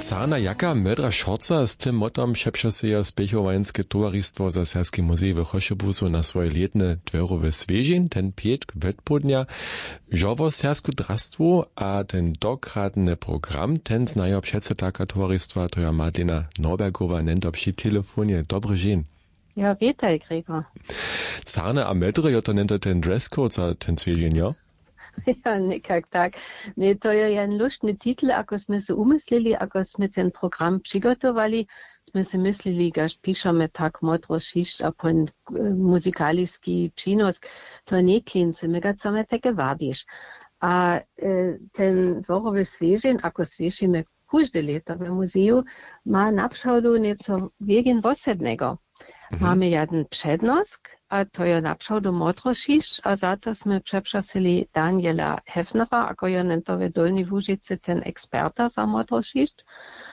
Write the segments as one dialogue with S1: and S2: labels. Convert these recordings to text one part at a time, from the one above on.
S1: Carna jaka mydra šorca z tym motom přepřeseja spěchowajenske towaristwo za Serskie muzej w Chošebuzu na swoje letne dwerowe swieżin, ten pietk wedpodnia, żowo sersku drastwo, a ten dokradny program, ten znajo předsedaka towaristwa, to ja Madlena Norbergowa, nento przy telefonie. Dobry dzień.
S2: Ja, witaj, Gregor.
S1: Carna a mydre, jo to nento ten dresscode za ten swieżin, ja?
S2: Ja, nikak tak. Ne, to je jen luštny titel, ako sme se umyslili, ako sme ten program přigotovali, sme se myslili, gaž pišeme tak modro šišť a pon muzikaliski přínos, to neklince, my ga some také vábiš. A ten dvorowy sviežin, ako sviežime každé leto v muzeu, má napšaudu nieco wiegin wosednego. Mamy jeden przednosk, a to je napšaudu modrošišť, a za to sme přepřasili Daniela Hefnera, ako je nento v Dolnej Łužicy ten experta za modrošišť.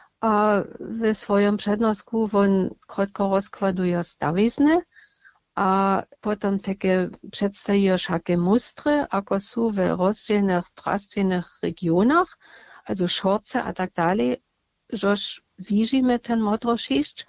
S2: A w swoim przednosku on krótko rozkładuje stawizny, a potom takie przedstawia wszakie mustry, ako są w rozdzielnych drastwiennych regionach, also Szorce a tak dalej, żeż widzimy ten modrošišť.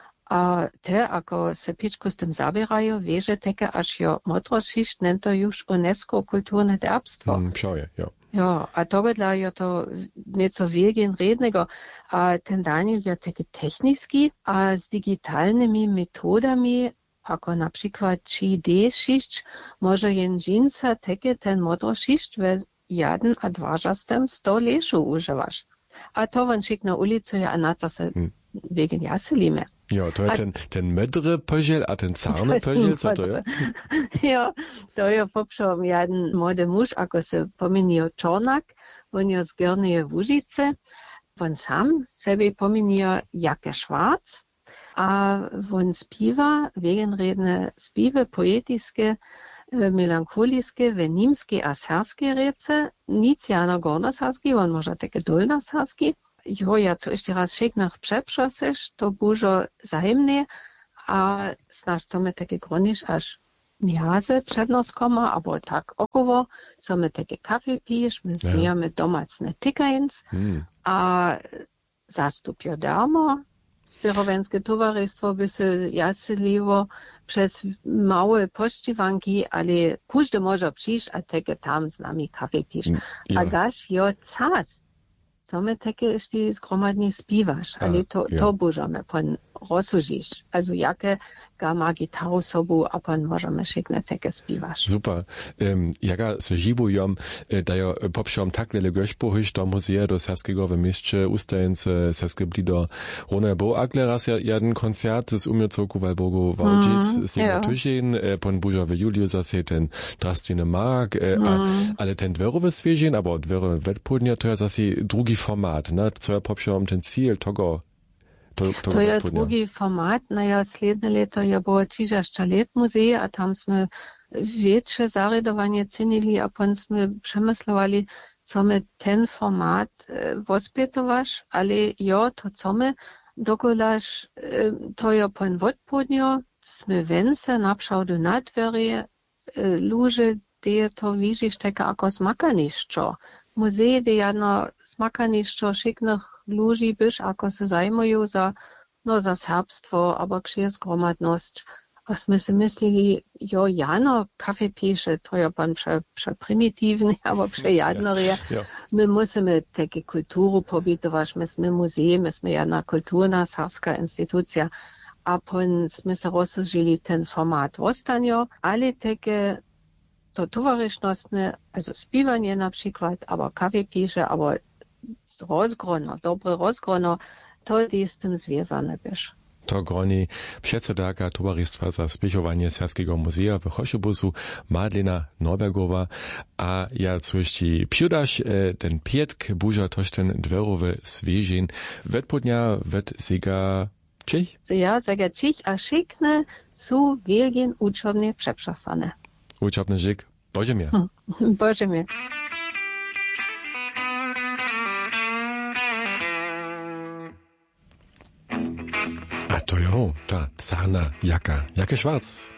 S2: A te, ako se pičku z tym zabierają, wieże takie, aż jo modrošišť nento już UNESCO kulturne derbstwo.
S1: Pšauje, ja.
S2: Ja, a togodla je to nieco wiegin rednego, a ten Daniel je takie techniski, a z digitalnymi metodami, ako na przykład 3D-šišť, może jen dżinsa takie ten modrošišť w jeden a dwarzastem 100 leszu używasz. A to on šik na ulicu, a na to se wegen jaselime.
S1: Ja, to je ten mydry pöžel a ten carny pöžel, co to je?
S2: Ja, to je popšom jeden młody muž, ako se pominio Čornak, on je z Gornje Łužice, on sam sebe pominio Jake Schwarz, a on spiva, wegenredne spive, poetiske, melancholijske, v nímske a serske rece, nic jano gornoserski, on może takie dolnoserski. Jo, ja co jeszcze raz šiknach přepřoseš, to bužo zajemne, a znaš, co my takie groniš, až mjaze přednoskoma, abo tak okovo, co my takie kafe piješ, my zmijame domacne tikajens, a zastup jo darmo, Spěchovenské towarystwo by se jasiliło przez małe pościwanki, ale każdy może przyjść, a takie tam z nami kafe pić. A gaś jo cas. Co my takie jeszcze zgromadnie spiwasz, ale to możemy pan rozsužić. Also jakie ma gitaru sobu, a pan możemy szykne takie spiwasz.
S1: Super. Jaka se živujem, da jo popšom tak wiele gośpohyš do muzeja do Serskiego w mieście ustajence Serskie blido Rone bo akle raz jeden koncert z umiocoku Walburgu Wałdzic z tego tydzień, pan buża w Juliu zase ten drastiny mark, ale ten dwerowy świeżin, aber dwerowy wedpodnia to jest zase drugi format, ne? Co je popšom ten cíl tego. To
S2: je drugi format, naja, sledne leto je było 30 let muzeja, a tam sme większe zaredowanie cenili, a pon sme przemyslowali, co my ten format wospětovaš, ale jo, to co my dokolaž, to je pon vodpodnio, sme vence napšaudu na dvere, luže, de to widzisz taka ako smakanišćo. Muzej, de jedno smakanišćo šiknych ludzi byś, ako se zajmują za serbstwo, albo księżgromadność. A my si myslili, jo, jano, kafe pisze, to je pan preprymitywny, albo przejadnory. My musimy takie kulturu pobitować, my sme muzej, my sme jedna kulturna serska instytucja, a pon my se rozsužili ten format wostanio, ale takie to towarzysznostne, also spiwanie na przykład, aber kafe pisze, aber rozgrono, dobre rozgrono, to jest z tym związane byś.
S1: To groni předsedaka towaristwa za spěchovanie Serskiego muzeja w Chošebuzu Madlena Norbergowa, a ja coś ci przydaš, ten pietk buža tož ten dwerowy swiežin wedpodnia wed sega Čech?
S2: Ja, sega Čech, a šikne su wielgin uczobnie przeprzasane.
S1: Uczobny żyk, Boże mir.
S2: Boże mir.
S1: A to jo, ta carna jaka, Jake Schwarz.